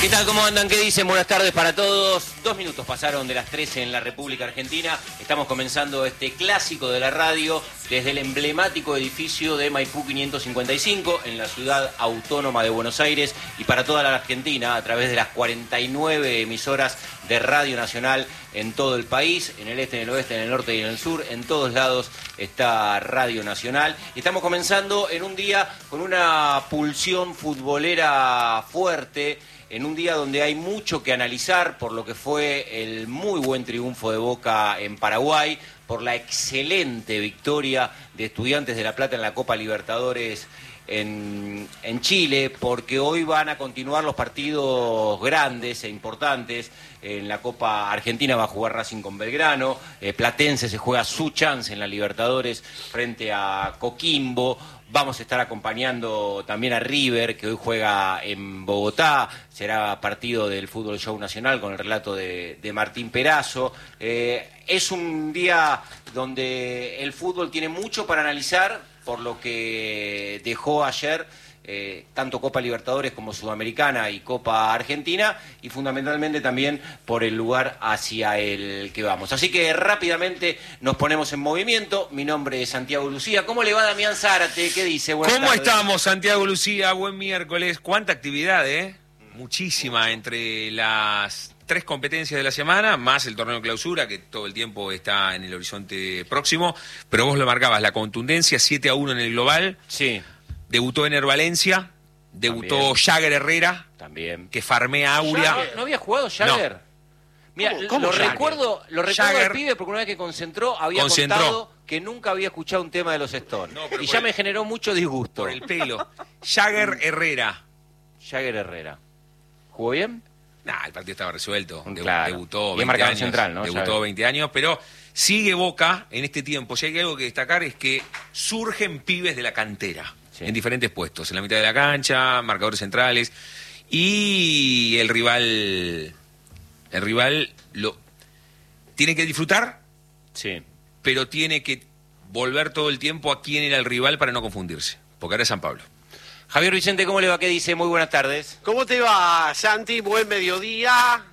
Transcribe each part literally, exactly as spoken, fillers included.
¿Qué tal? ¿Cómo andan? ¿Qué dicen? Buenas tardes para todos. Dos minutos pasaron de las trece en la República Argentina. Estamos comenzando este clásico de la radio desde el emblemático edificio de Maipú quinientos cincuenta y cinco en la ciudad autónoma de Buenos Aires y para toda la Argentina a través de las cuarenta y nueve emisoras de Radio Nacional en todo el país, en el este, en el oeste, en el norte y en el sur. En todos lados está Radio Nacional. Estamos comenzando en un día con una pulsión futbolera fuerte, en un día donde hay mucho que analizar por lo que fue el muy buen triunfo de Boca en Paraguay, por la excelente victoria de Estudiantes de La Plata en la Copa Libertadores en, en Chile, porque hoy van a continuar los partidos grandes e importantes. En la Copa Argentina va a jugar Racing con Belgrano, eh, Platense se juega su chance en la Libertadores frente a Coquimbo. Vamos a estar acompañando también a River, que hoy juega en Bogotá. Será partido del Fútbol Show Nacional con el relato de, de Martín Perazo. Eh, es un día donde el fútbol tiene mucho para analizar por lo que dejó ayer eh, tanto Copa Libertadores como Sudamericana y Copa Argentina, y fundamentalmente también por el lugar hacia el que vamos. Así que rápidamente nos ponemos en movimiento. Mi nombre es Santiago Lucía. ¿Cómo le va Damián Zárate? ¿Qué dice? Buenas ¿Cómo tardes. estamos, Santiago Lucía? Buen miércoles. ¿Cuánta actividad, eh? Muchísima entre las tres competencias de la semana, más el torneo de clausura, que todo el tiempo está en el horizonte próximo. Pero vos lo marcabas, la contundencia, siete a uno en el global. Sí. Debutó Ener Valencia, debutó También. Jagger Herrera, También. que farmea Aurea. ¿No, ¿No había jugado Jagger? No. Mira, ¿Cómo- cómo lo Jagger? recuerdo, lo recuerdo Jagger al pibe porque una vez que concentró había Concentró. contado que nunca había escuchado un tema de los Stones. No, pero y por ya el- me generó mucho disgusto. Por el pelo. Jagger Herrera. Jagger Herrera. ¿Jugó bien? Nah, el partido estaba resuelto. Debu- Claro. Debutó Bien veinte marcado en años. central, ¿no? Debutó Jagger. veinte años, pero sigue Boca en este tiempo. Si hay algo que destacar es que surgen pibes de la cantera. Sí. En diferentes puestos, en la mitad de la cancha, marcadores centrales, y el rival, el rival lo tiene que disfrutar, Sí. pero tiene que volver todo el tiempo a quién era el rival para no confundirse, porque ahora es San Pablo. Javier Vicente, ¿cómo le va? ¿Qué dice? Muy buenas tardes. ¿Cómo te va, Santi? Buen mediodía.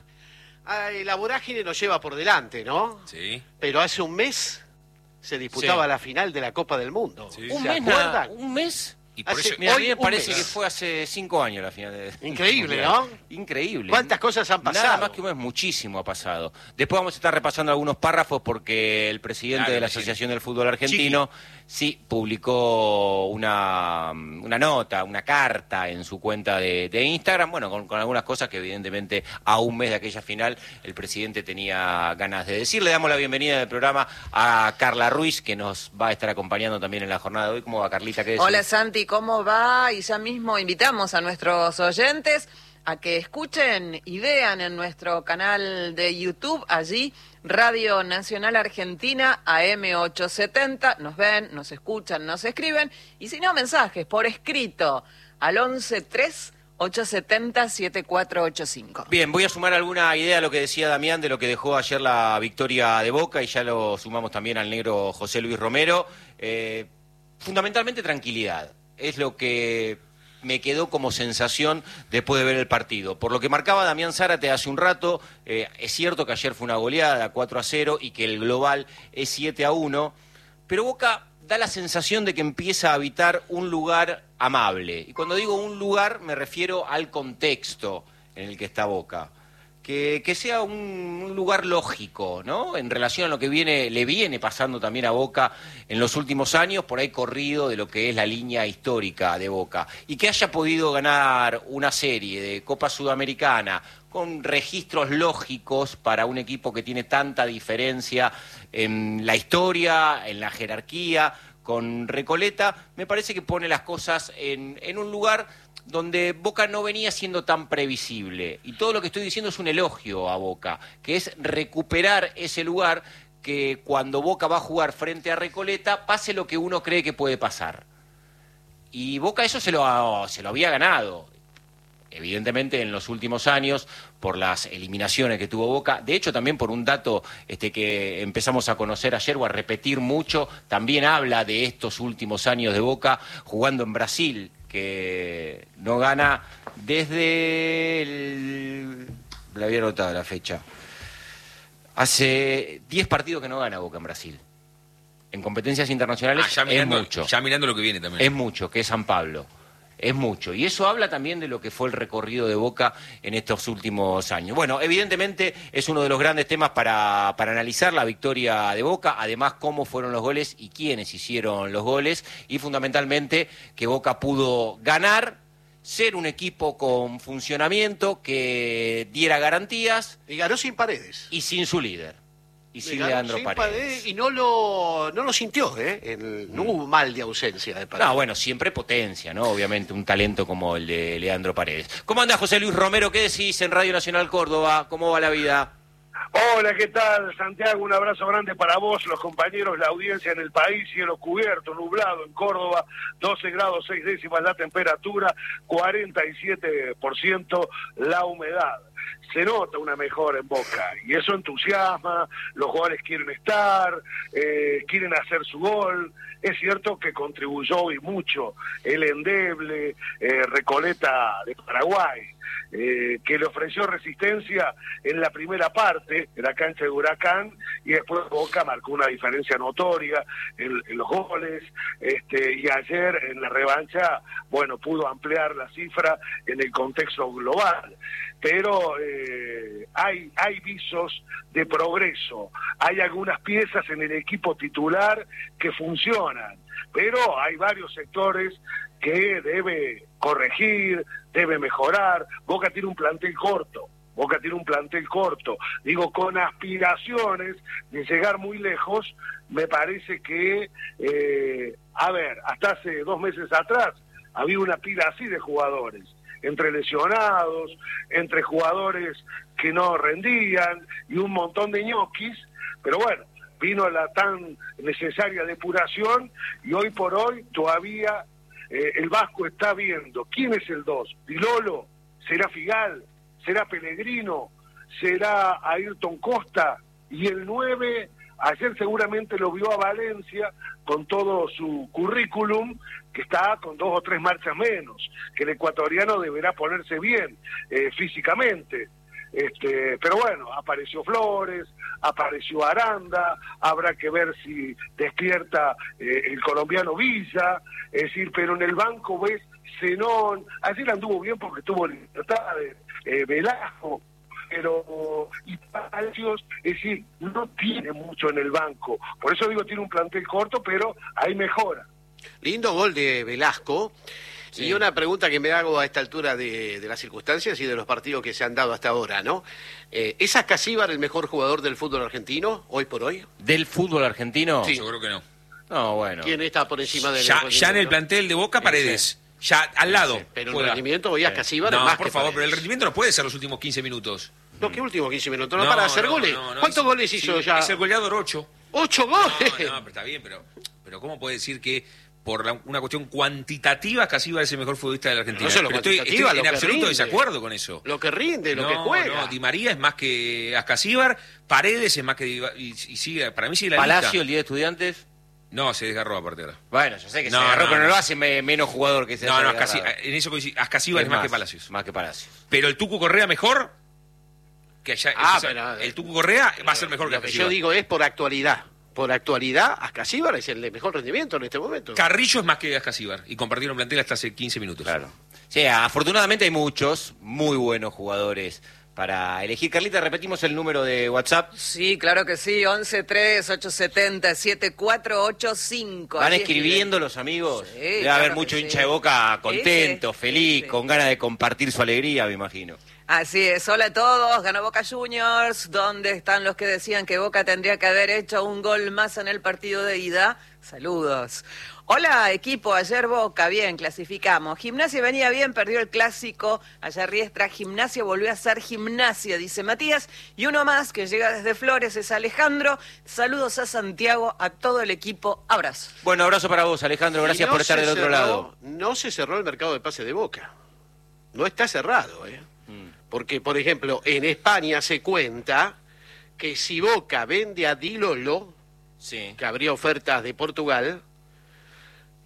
Ay, la vorágine nos lleva por delante, ¿no? Sí. Pero hace un mes se disputaba Sí. la final de la Copa del Mundo. Sí. ¿Un ¿Se mes? nada- acuerdan? ¿Un mes? Y por Hace- eso, Mira, a mí Hoy me un parece mes. que fue hace cinco años la final de... Increíble, ¿no? Increíble. ¿Cuántas cosas han pasado? Nada más que un mes, muchísimo ha pasado. Después vamos a estar repasando algunos párrafos porque el presidente Claro, de la presidente. Asociación del Fútbol Argentino sí publicó una, una nota, una carta en su cuenta de, de Instagram, bueno, con, con algunas cosas que evidentemente a un mes de aquella final el presidente tenía ganas de decir. Le damos la bienvenida del programa a Carla Ruiz, que nos va a estar acompañando también en la jornada de hoy. ¿Cómo va, Carlita? ¿Qué decís? Hola Santi, ¿cómo va? Y ya mismo invitamos a nuestros oyentes a que escuchen y vean en nuestro canal de YouTube, allí Radio Nacional Argentina A M ochocientos setenta, nos ven, nos escuchan, nos escriben, y si no, mensajes por escrito al once tres ochocientos setenta siete cuatro ocho cinco. Bien, voy a sumar alguna idea a lo que decía Damián de lo que dejó ayer la victoria de Boca, y ya lo sumamos también al negro José Luis Romero. Eh, fundamentalmente tranquilidad, es lo que me quedó como sensación después de ver el partido. Por lo que marcaba Damián Zárate hace un rato, eh, es cierto que ayer fue una goleada, cuatro a cero, y que el global es siete a uno, pero Boca da la sensación de que empieza a habitar un lugar amable. Y cuando digo un lugar me refiero al contexto en el que está Boca. Que, que sea un, un lugar lógico, ¿no? En relación a lo que viene, le viene pasando también a Boca en los últimos años, por ahí corrido de lo que es la línea histórica de Boca. Y que haya podido ganar una serie de Copa Sudamericana con registros lógicos para un equipo que tiene tanta diferencia en la historia, en la jerarquía, con Recoleta, me parece que pone las cosas en, en un lugar donde Boca no venía siendo tan previsible. Y todo lo que estoy diciendo es un elogio a Boca, que es recuperar ese lugar que cuando Boca va a jugar frente a Recoleta, pase lo que uno cree que puede pasar. Y Boca eso se lo, se lo había ganado. Evidentemente en los últimos años, por las eliminaciones que tuvo Boca, de hecho también por un dato este, que empezamos a conocer ayer o a repetir mucho, también habla de estos últimos años de Boca jugando en Brasil, que no gana desde el... la había anotado la fecha. Hace diez partidos que no gana Boca en Brasil. En competencias internacionales Ah, ya mirando, es mucho. ya mirando lo que viene también. Es mucho, que es San Pablo. Es mucho. Y eso habla también de lo que fue el recorrido de Boca en estos últimos años. Bueno, evidentemente es uno de los grandes temas para, para analizar la victoria de Boca, además cómo fueron los goles y quiénes hicieron los goles, y fundamentalmente que Boca pudo ganar, ser un equipo con funcionamiento, que diera garantías. Y ganó sin Paredes. Y sin su líder. Y sin Ganó Leandro sin Paredes. Y no lo, no lo sintió, ¿eh? El, no hubo mal de ausencia de Paredes. No, bueno, siempre potencia, ¿no? Obviamente un talento como el de Leandro Paredes. ¿Cómo anda José Luis Romero? ¿Qué decís en Radio Nacional Córdoba? ¿Cómo va la vida? Hola, ¿qué tal, Santiago? Un abrazo grande para vos, los compañeros, la audiencia en el país, cielo cubierto, nublado en Córdoba, doce grados seis décimas la temperatura, cuarenta y siete por ciento la humedad. Se nota una mejora en Boca y eso entusiasma, los jugadores quieren estar, eh, quieren hacer su gol. Es cierto que contribuyó y mucho el endeble eh, Recoleta de Paraguay, eh, que le ofreció resistencia en la primera parte, en la cancha de Huracán, y después Boca marcó una diferencia notoria en, en los goles, este, y ayer en la revancha, bueno, pudo ampliar la cifra en el contexto global. Pero eh, hay, hay visos de progreso, hay algunas piezas en el equipo titular que funcionan, pero hay varios sectores que debe corregir, debe mejorar. Boca tiene un plantel corto, Boca tiene un plantel corto, digo, con aspiraciones de llegar muy lejos. Me parece que, eh, a ver, hasta hace dos meses atrás había una pila así de jugadores, entre lesionados, entre jugadores que no rendían y un montón de ñoquis, pero bueno, vino la tan necesaria depuración y hoy por hoy todavía eh, el Vasco está viendo quién es el dos. Dilolo, será Figal, será Pellegrino, será Ayrton Costa, y el nueve ayer seguramente lo vio a Valencia con todo su currículum, que está con dos o tres marchas menos, que el ecuatoriano deberá ponerse bien eh, físicamente. Este, pero bueno, apareció Flores, apareció Aranda, habrá que ver si despierta eh, el colombiano Villa, es decir, pero en el banco ves Zenón, ayer anduvo bien porque tuvo libertad de eh, Velasco, pero y Palacios, es decir, no tiene mucho en el banco, por eso digo, tiene un plantel corto, pero hay mejora. Lindo gol de Velasco. Sí. Y una pregunta que me hago a esta altura de, de las circunstancias y de los partidos que se han dado hasta ahora, ¿no? Eh, ¿Es Ascasíbar el mejor jugador del fútbol argentino, hoy por hoy? ¿Del fútbol argentino? Sí, yo creo que no. No, bueno. ¿Quién está por encima del Ya, ya en el plantel de Boca, Paredes. Ya al lado. Sí, pero juega. el rendimiento hoy Ascasíbar No, es más por que favor, Paredes. pero el rendimiento no puede ser los últimos quince minutos. No, ¿qué últimos quince minutos? ¿No, No, para hacer no, goles? no, no, ¿Cuántos es- goles hizo sí, ya? Es el goleador ocho. ¿Ocho No, goles? no, pero está bien, pero, pero ¿cómo puede decir que por la- una cuestión cuantitativa Ascasíbar es el mejor futbolista de la Argentina? No solo Pero estoy, cuantitativa, estoy lo en que absoluto rinde. desacuerdo con eso. Lo que rinde, lo no, que juega. No, Di María es más que Ascasíbar, Paredes es más que Di- y, y sigue, para mí sigue la Palacio, lista. el día de Estudiantes. No, se desgarró aparte ahora. Bueno, yo sé que No, se agarró, no, pero no no. lo hace me- menos jugador que se No, haya no, agarrado. Ascasi- en eso coincide. Ascasíbar es más, que Palacios. Más que Palacios. Pero el Tucu Correa mejor que allá. Ah, o sea, pero- el Tucu Correa va a ser mejor que Lo que Ascasíbar. yo digo es por actualidad. Por actualidad, Ascasíbar es el de mejor rendimiento en este momento. Carrillo es más que Ascasíbar y compartieron plantel hasta hace quince minutos. Claro. Sí, afortunadamente hay muchos muy buenos jugadores para elegir. Carlita, repetimos el número de WhatsApp. Sí, claro que sí, once tres ocho siete cero siete cuatro ocho cinco. Van Así escribiendo los amigos. Sí, Debe claro haber que mucho sí. hincha de Boca contento, Sí, sí, feliz, sí. con ganas de compartir su alegría, me imagino. Así es, hola a todos, ganó Boca Juniors. ¿Dónde están los que decían que Boca tendría que haber hecho un gol más en el partido de ida? Saludos. Hola equipo, ayer Boca, bien, clasificamos. Gimnasia venía bien, perdió el clásico. Ayer Riestra, Gimnasia volvió a ser Gimnasia, dice Matías. Y uno más que llega desde Flores es Alejandro. Saludos a Santiago, a todo el equipo, abrazo. Bueno, abrazo para vos, Alejandro, gracias Y no por estar se del otro cerró- lado. No se cerró el mercado de pase de Boca. No está cerrado, ¿eh? Porque, por ejemplo, en España se cuenta que si Boca vende a Di Lolo, Sí. que habría ofertas de Portugal,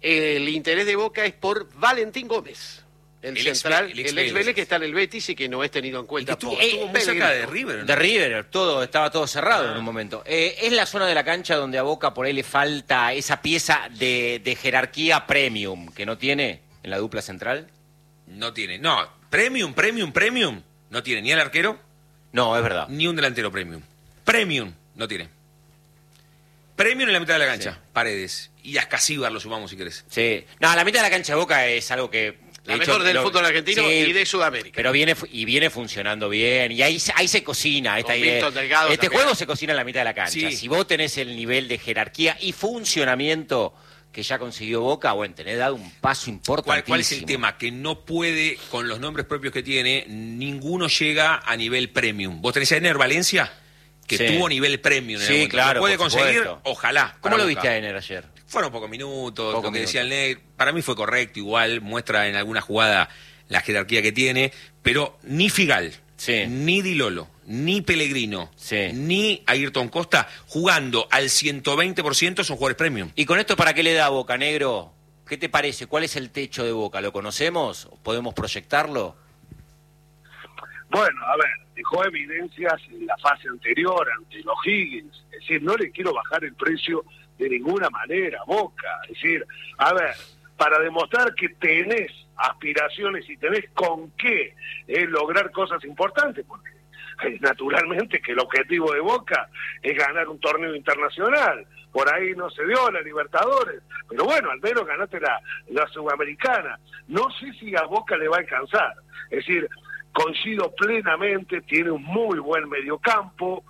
el interés de Boca es por Valentín Gómez. El, el central, ex, el ex, ex Vélez que está en el Betis y que no es tenido en cuenta. Y que estuvo, por, estuvo muy cerca de River, ¿no? De River, todo, estaba todo cerrado ah. en un momento. Eh, es la zona de la cancha donde a Boca por ahí le falta esa pieza de, de jerarquía premium que no tiene en la dupla central. No tiene, no, premium, premium, premium, no tiene ni el arquero. No, es verdad. Ni un delantero premium. Premium, no tiene. Premium en la mitad de la cancha, sí. Paredes. Y a Ascasíbar lo sumamos si querés. Sí, no, la mitad de la cancha de Boca es algo que... La de mejor hecho, del lo, fútbol argentino sí, y de Sudamérica. Pero viene y viene funcionando bien. Y ahí, ahí se cocina esta idea. Delgado este también. juego se cocina en la mitad de la cancha. Sí. Si vos tenés el nivel de jerarquía y funcionamiento que ya consiguió Boca, bueno, tenés dado un paso importantísimo. ¿Cuál, ¿Cuál es el tema? Que no puede, con los nombres propios que tiene, ninguno llega a nivel premium. ¿Vos tenés a Ener Valencia? Que sí. tuvo nivel premium en sí, el claro, ¿Lo puede conseguir? Supuesto. Ojalá. ¿Cómo lo viste a Ener ayer? Fueron pocos minutos, Poco lo que minuto. decía el Ney. Para mí fue correcto, igual, muestra en alguna jugada la jerarquía que tiene, pero ni Figal, sí. ni Di Lolo, ni Pellegrino, sí. ni Ayrton Costa, jugando al ciento veinte por ciento son jugadores premium. ¿Y con esto para qué le da Boca, negro? ¿Qué te parece? ¿Cuál es el techo de Boca? ¿Lo conocemos? ¿Podemos proyectarlo? Bueno, a ver, dejó evidencias en la fase anterior ante los Higgins. Es decir, no le quiero bajar el precio de ninguna manera a Boca. Es decir, a ver, para demostrar que tenés aspiraciones y tenés con qué eh, lograr cosas importantes, porque eh, naturalmente que el objetivo de Boca es ganar un torneo internacional. Por ahí no se dio la Libertadores, pero bueno, al menos ganaste la, la Sudamericana. No sé si a Boca le va a alcanzar. Es decir, coincido plenamente, tiene un muy buen mediocampo,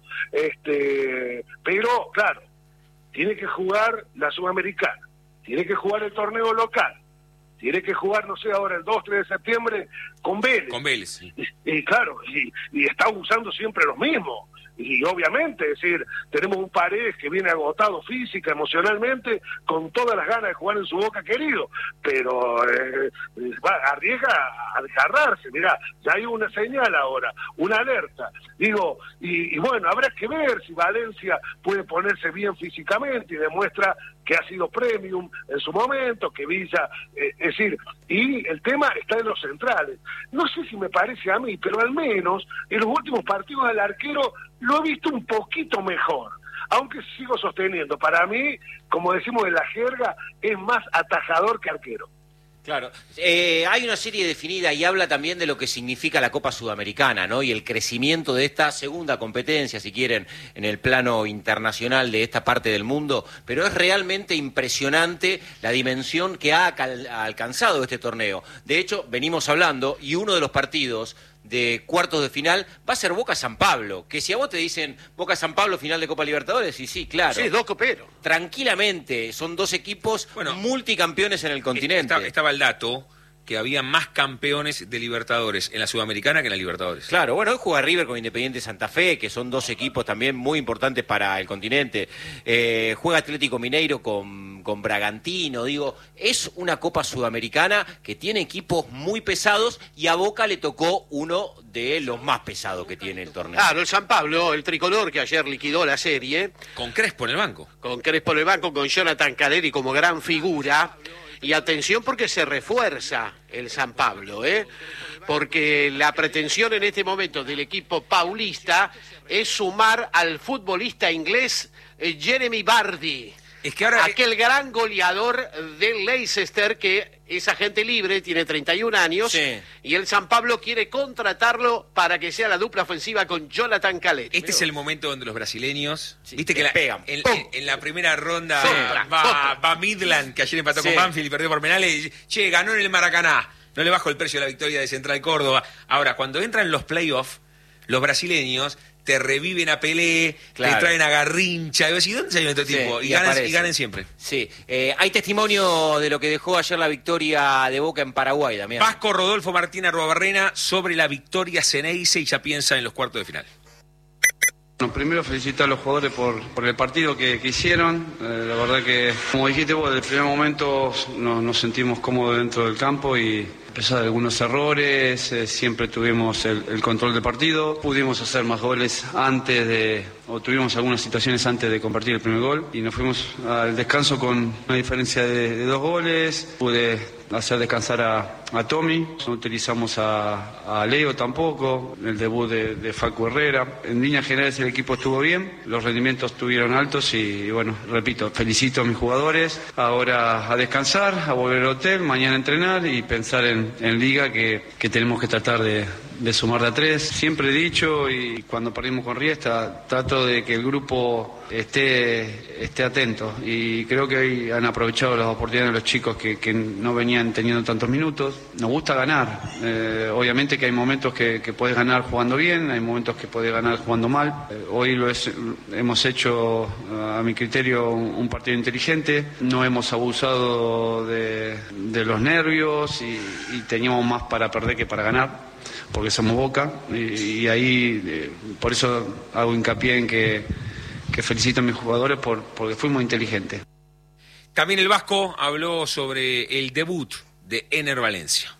este, pero claro, tiene que jugar la Sudamericana, tiene que jugar el torneo local, tiene que jugar, no sé, ahora el dos, tres de septiembre con Vélez. Con Vélez, sí. Y, y claro, y, y está usando siempre los mismos. Y obviamente, es decir, tenemos un Paredes que viene agotado física, emocionalmente, con todas las ganas de jugar en su Boca querido, pero eh, va, arriesga a desgarrarse. Mirá, ya hay una señal ahora, una alerta. Digo, y, y bueno, habrá que ver si Valencia puede ponerse bien físicamente y demuestra que ha sido premium en su momento, que Villa, eh, es decir, y el tema está en los centrales. No sé si me parece a mí, pero al menos en los últimos partidos del arquero lo he visto un poquito mejor, aunque sigo sosteniendo, para mí, como decimos en la jerga, es más atajador que arquero. Claro, eh, hay una serie definida y habla también de lo que significa la Copa Sudamericana, ¿no? Y el crecimiento de esta segunda competencia, si quieren, en el plano internacional de esta parte del mundo, pero es realmente impresionante la dimensión que ha cal- alcanzado este torneo. De hecho, venimos hablando, y uno de los partidos de cuartos de final va a ser Boca-San Pablo, que si a vos te dicen Boca-San Pablo final de Copa Libertadores, y sí, claro. Sí, dos coperos. Tranquilamente, son dos equipos bueno, multicampeones en el continente. Estaba, estaba el dato que había más campeones de Libertadores en la Sudamericana que en la Libertadores. Claro, bueno, hoy juega River con Independiente Santa Fe, que son dos equipos también muy importantes para el continente. Eh, juega Atlético Mineiro con, con Bragantino, digo, es una Copa Sudamericana que tiene equipos muy pesados y a Boca le tocó uno de los más pesados que tiene el torneo. Claro, el San Pablo, el tricolor que ayer liquidó la serie. Con Crespo en el banco. Con Crespo en el banco, con Jonathan Caleri como gran figura. Y atención porque se refuerza el San Pablo, ¿eh? Porque la pretensión en este momento del equipo paulista es sumar al futbolista inglés eh, Jeremy Vardy. Es que ahora... Aquel gran goleador del Leicester que es agente libre, tiene treinta y un años, sí. Y el San Pablo quiere contratarlo para que sea la dupla ofensiva con Jonathan Caleri. Este es el momento donde los brasileños, sí, viste que la, pegan. En, en, en la primera ronda sí. va, va Midland, que ayer empató sí. con Banfield y perdió por penales, y, che, ganó en el Maracaná, no le bajo el precio de la victoria de Central Córdoba. Ahora, cuando entran los playoffs, los brasileños te reviven a Pelé, claro. te traen a Garrincha, y vos decís, ¿dónde salió este Sí, tipo? Y, y ganan, y ganan siempre. Sí, eh, hay testimonio de lo que dejó ayer la victoria de Boca en Paraguay, Damián. Vasco Rodolfo Martín Arruabarrena sobre la victoria Ceneice y ya piensa en los cuartos de final. Bueno, primero felicitar a los jugadores por, por el partido que, que hicieron. Eh, la verdad que, como dijiste vos, desde el primer momento nos, nos sentimos cómodos dentro del campo y A pesar de algunos errores, eh, siempre tuvimos el, el control del partido, pudimos hacer más goles antes de, o tuvimos algunas situaciones antes de convertir el primer gol y nos fuimos al descanso con una diferencia de, de dos goles, pude hacer descansar a, a Tommy, no utilizamos a, a Leo tampoco, el debut de, de Facu Herrera. En líneas generales el equipo estuvo bien, los rendimientos estuvieron altos y, y bueno, repito, felicito a mis jugadores, ahora a descansar, a volver al hotel, mañana a entrenar y pensar en, en Liga que, que tenemos que tratar de, de sumar de a tres. Siempre he dicho y cuando perdimos con Riestra trato de que el grupo esté, esté atento y creo que hoy han aprovechado las oportunidades de los chicos que, que no venían teniendo tantos minutos. Nos gusta ganar, eh, obviamente que hay momentos que, que puedes ganar jugando bien, hay momentos que puedes ganar jugando mal. Eh, hoy lo es, hemos hecho a mi criterio un, un partido inteligente, no hemos abusado de, de los nervios y, y teníamos más para perder que para ganar, porque somos Boca y, y ahí eh, por eso hago hincapié en que, que felicito a mis jugadores por, porque fuimos inteligentes. También el Vasco habló sobre el debut de Ener Valencia.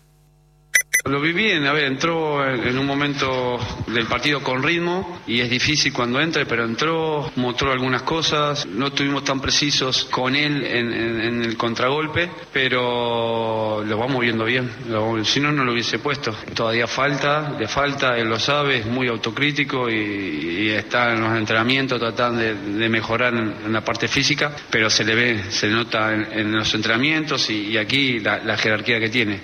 Lo vi bien, a ver, entró en, en un momento del partido con ritmo y es difícil cuando entre, pero entró, mostró algunas cosas, no estuvimos tan precisos con él en, en, en el contragolpe, pero lo vamos viendo bien, lo, si no, no lo hubiese puesto. Todavía falta, le falta, él lo sabe, es muy autocrítico y, y está en los entrenamientos tratando de, de mejorar en, en la parte física, pero se le ve, se le nota en, en los entrenamientos y, y aquí la, la jerarquía que tiene.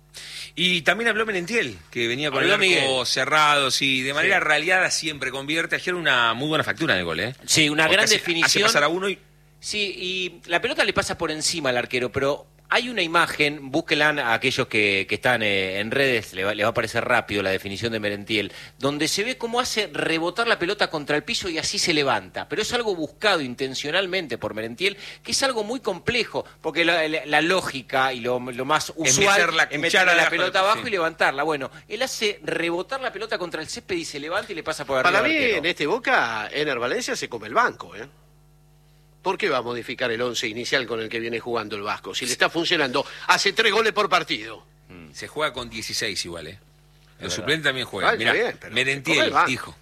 Y también habló Merentiel, que venía con Habló el arco Miguel. cerrado, sí, de manera Sí. raleada siempre convierte. Ayer una muy buena factura en el gol, ¿eh? Sí, una Porque gran hace, definición. Hace pasar a uno y... Sí, y la pelota le pasa por encima al arquero, pero hay una imagen, búsquenla a aquellos que, que están eh, en redes, le va, le va a parecer rápido la definición de Merentiel, donde se ve cómo hace rebotar la pelota contra el piso y así se levanta. Pero es algo buscado intencionalmente por Merentiel, que es algo muy complejo, porque la, la, la lógica y lo, lo más usual meter la es meter cuchara la debajo pelota del- abajo sí. y levantarla. Bueno, él hace rebotar la pelota contra el césped y se levanta y le pasa por arriba Para al mí, arquero. en este Boca, Ener Valencia se come el banco, ¿eh? ¿Por qué va a modificar el once inicial con el que viene jugando el Vasco? Si le está funcionando, hace tres goles por partido. Se juega con dieciséis igual, ¿eh? Los Es suplentes también juegan. Ah, está Mirá, bien, pero se come Merentiel el banco. dijo.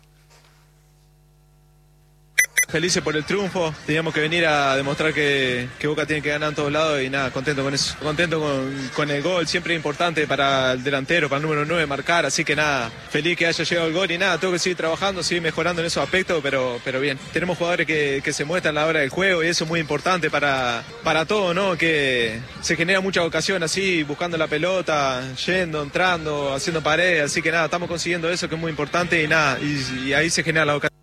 Felices por el triunfo, teníamos que venir a demostrar que, que Boca tiene que ganar en todos lados y nada, contento con eso. Contento con, con el gol, siempre es importante para el delantero, para el número nueve marcar, así que nada, feliz que haya llegado el gol y nada, tengo que seguir trabajando, seguir mejorando en esos aspectos, pero, pero bien. Tenemos jugadores que, que se muestran a la hora del juego y eso es muy importante para, para todo, ¿no? Que se genera mucha ocasión así, buscando la pelota, yendo, entrando, haciendo paredes, así que nada, estamos consiguiendo eso que es muy importante y nada, y, y ahí se genera la ocasión.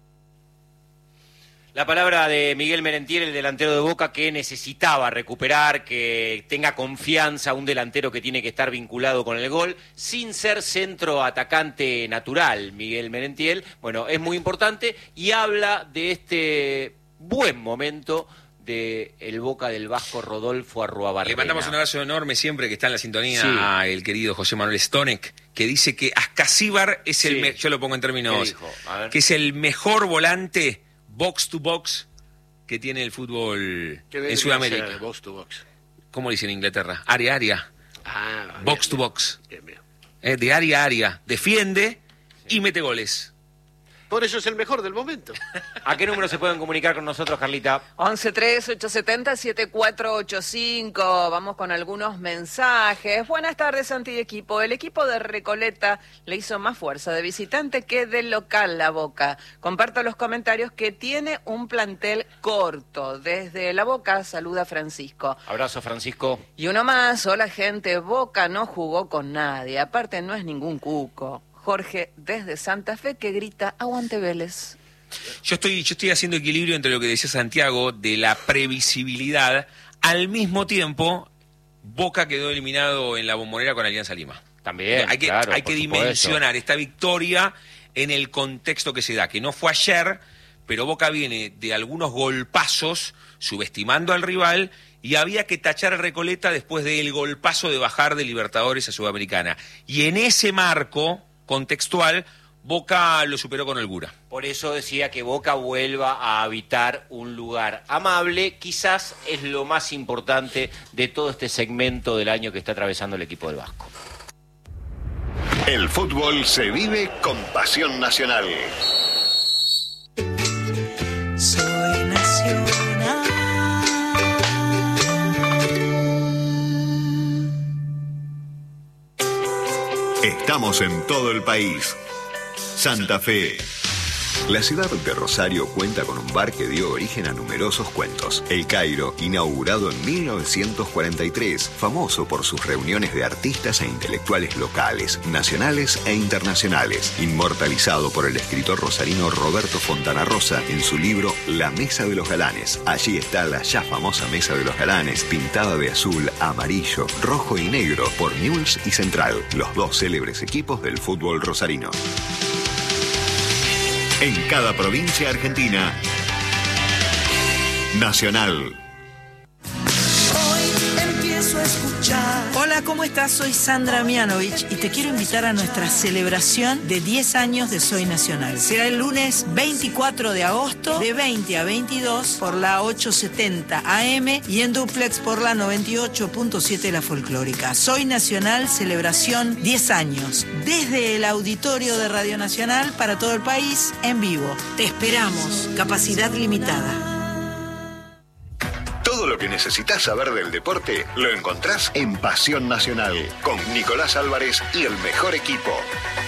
La palabra de Miguel Merentiel, el delantero de Boca, que necesitaba recuperar, que tenga confianza, un delantero que tiene que estar vinculado con el gol, sin ser centro atacante natural, Miguel Merentiel. Bueno, es muy importante y habla de este buen momento de el Boca del Vasco Rodolfo Arruabarrena. Le mandamos un abrazo enorme siempre que está en la sintonía Sí. a el querido José Manuel Stonek, que dice que Ascasíbar es el... Sí. me- yo lo pongo en ¿Qué términos... dijo? A ver. Que es el mejor volante box to box que tiene el fútbol ¿Qué en vendría a Sudamérica. ser Box to box. ¿Cómo le dicen en Inglaterra? Área, área. Ah, bien, Box to bien. box. Bien, bien. Eh, de área a área. Defiende y mete goles. Por eso es el mejor del momento. ¿A qué número se pueden comunicar con nosotros, Carlita? once tres ocho siete cero siete cuatro ocho cinco. Vamos con algunos mensajes. Buenas tardes, Santi y equipo. El equipo de Recoleta le hizo más fuerza de visitante que de local la Boca. Comparto los comentarios que tiene un plantel corto. Desde la Boca saluda Francisco. Abrazo, Francisco. Y uno más. Hola, gente. Boca no jugó con nadie. Aparte no es ningún cuco. Jorge desde Santa Fe que grita aguante Vélez. Yo estoy, yo estoy haciendo equilibrio entre lo que decía Santiago de la previsibilidad. Al mismo tiempo, Boca quedó eliminado en la Bombonera con Alianza Lima. También, hay que, claro, hay por que supuesto. dimensionar esta victoria en el contexto que se da, que no fue ayer, pero Boca viene de algunos golpazos, subestimando al rival, y había que tachar a Recoleta después del golpazo de bajar de Libertadores a Sudamericana. Y en ese marco contextual, Boca lo superó con holgura. Por eso decía que Boca vuelva a habitar un lugar amable, quizás es lo más importante de todo este segmento del año que está atravesando el equipo del Vasco. El fútbol se vive con pasión nacional. Soy nacional. Estamos en todo el país. Santa Fe. La ciudad de Rosario cuenta con un bar que dio origen a numerosos cuentos. El Cairo, inaugurado en mil novecientos cuarenta y tres, famoso por sus reuniones de artistas e intelectuales locales, nacionales e internacionales, inmortalizado por el escritor rosarino Roberto Fontana Rosa en su libro La Mesa de los Galanes. Allí está la ya famosa Mesa de los Galanes, pintada de azul, amarillo, rojo y negro por Newell's y Central, los dos célebres equipos del fútbol rosarino. En cada provincia argentina, Nacional. Hoy empiezo a escuchar. Hola, ¿cómo estás? Soy Sandra Mianovich y te quiero invitar a nuestra celebración de diez años de Soy Nacional. Será el lunes veinticuatro de agosto de veinte a veintidós por la ochocientos setenta A M y en duplex por la noventa y ocho punto siete La Folclórica. Soy Nacional, celebración diez años. Desde el auditorio de Radio Nacional para todo el país, en vivo. Te esperamos. Capacidad limitada. Todo lo que necesitas saber del deporte lo encontrás en Pasión Nacional con Nicolás Álvarez y el mejor equipo.